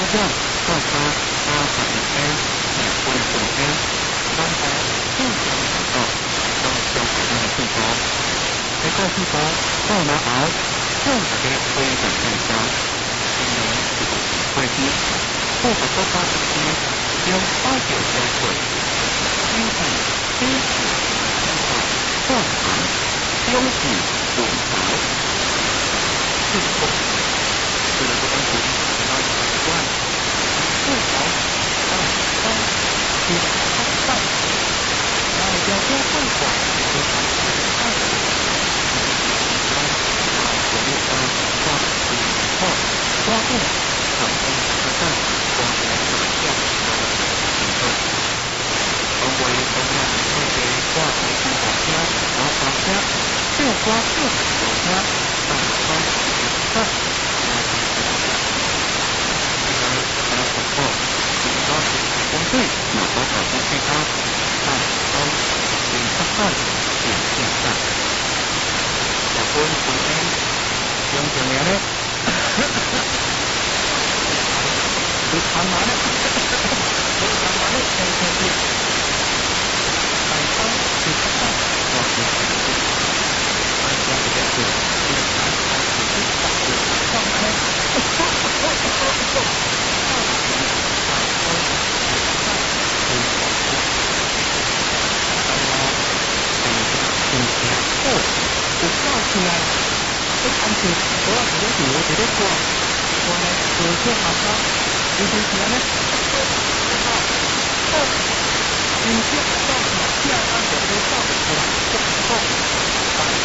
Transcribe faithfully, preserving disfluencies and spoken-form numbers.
将，大家阿法一 A， 两位左 A， 三台正向跑道，到交海岸的镜头，在过镜头到拿熬，向大家推展开发，今年是个快递，不可多发时期，将八九交汇，经济、经济、文化、教堂、经济、舞台，四个。这个不单纯是要习惯，最好上上去上上，然后要多会管，非常喜欢。啊，我们啊，抓紧抓抓住，掌控车站，抓住转向，抓住行动。成为同样会给挂回去保家，然后保家，就抓住保家，上方上。工队马跑跑步配搭，上高零八站点线站，小quân cùng em dùng trường nghề đấy, được thoải mái đấy, được thoải mái đấy, em xem đi, bài sau thì các bạn còn được thành công, bài sau thì đẹp được, điểm sáng hay thì thích tạo được trong này,哦，我告诉你，这产品多少钱都有，绝对过。我们有些好商，有些钱呢，知道？哦，有些到底第二单我都到不出来，不够，反正